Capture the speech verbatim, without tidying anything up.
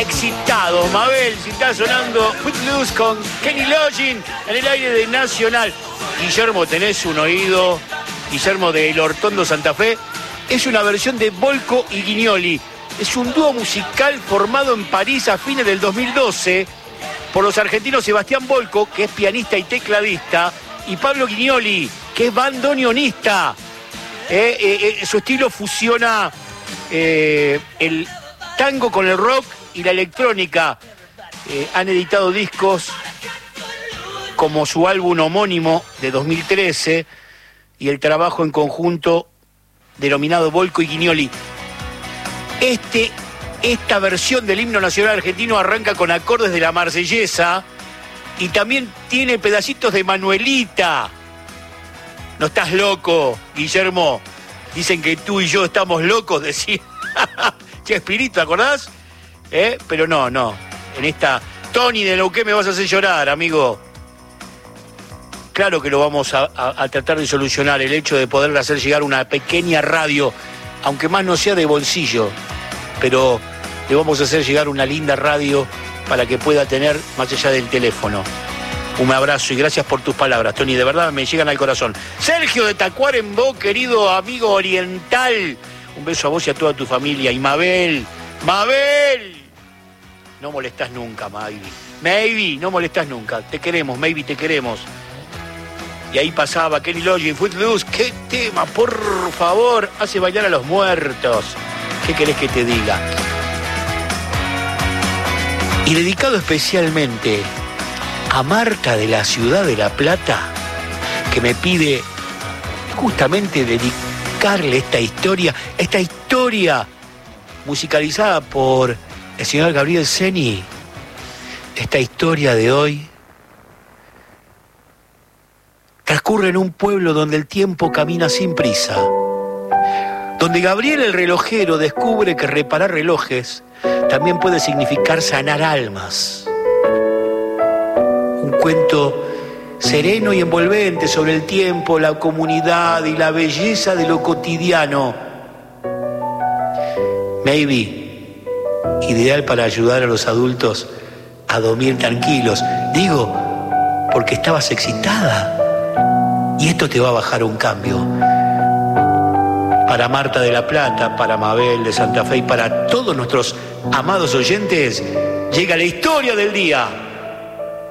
excitado. Mabel, si está sonando Footloose con Kenny Loggins en el aire de Nacional. Guillermo, tenés un oído. Guillermo de El Hortondo, Santa Fe. Es una versión de Volco y Guignoli. Es un dúo musical formado en París a fines del dos mil doce por los argentinos Sebastián Volco, que es pianista y tecladista, y Pablo Guignoli, que es bandoneonista. Eh, eh, eh, su estilo fusiona eh, el tango con el rock y la electrónica. Eh, han editado discos como su álbum homónimo de dos mil trece y el trabajo en conjunto denominado Volco y Guignoli. Este, esta versión del himno nacional argentino arranca con acordes de la Marsellesa y también tiene pedacitos de Manuelita. No estás loco, Guillermo. Dicen que tú y yo estamos locos, decía Chespirito, ¿te acordás? ¿Eh? Pero no, no. En esta Tony de Neuquén me vas a hacer llorar, amigo. Claro que lo vamos a, a, a tratar de solucionar, el hecho de poder hacer llegar una pequeña radio, aunque más no sea de bolsillo, pero le vamos a hacer llegar una linda radio para que pueda tener más allá del teléfono. Un abrazo y gracias por tus palabras, Tony, de verdad me llegan al corazón. Sergio de Tacuarembó, querido amigo oriental, un beso a vos y a toda tu familia. Y Mabel, Mabel, no molestás nunca, Maybe. Maybe, no molestás nunca, te queremos, Maybe, te queremos. Y ahí pasaba Kenny Loggins, Footloose. ¡Qué tema, por favor! Hace bailar a los muertos. ¿Qué querés que te diga? Y dedicado especialmente a Marta de la Ciudad de La Plata, que me pide justamente dedicarle esta historia, esta historia musicalizada por el señor Gabriel Ceni. Esta historia de hoy transcurre en un pueblo donde el tiempo camina sin prisa, donde Gabriel el relojero descubre que reparar relojes también puede significar sanar almas. Un cuento sereno y envolvente sobre el tiempo, la comunidad y la belleza de lo cotidiano. Maybe, ideal para ayudar a los adultos a dormir tranquilos. Digo, porque estabas excitada. Y esto te va a bajar un cambio. Para Marta de La Plata, para Mabel de Santa Fe y para todos nuestros amados oyentes, llega la historia del día.